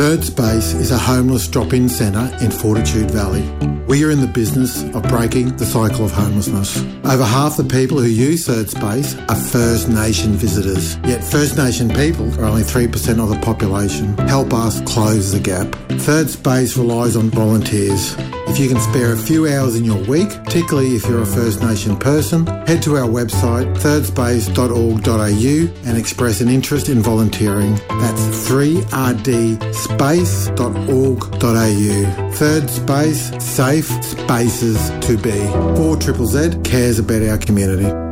Third Space is a homeless drop-in centre in Fortitude Valley. We are in the business of breaking the cycle of homelessness. Over half the people who use Third Space are First Nation visitors. Yet First Nation people are only 3% of the population. Help us close the gap. Third Space relies on volunteers. If you can spare a few hours in your week, particularly if you're a First Nation person, head to our website thirdspace.org.au and express an interest in volunteering. That's 3rdspace.org.au. Third Space, safe spaces to be. 4ZZZ cares about our community.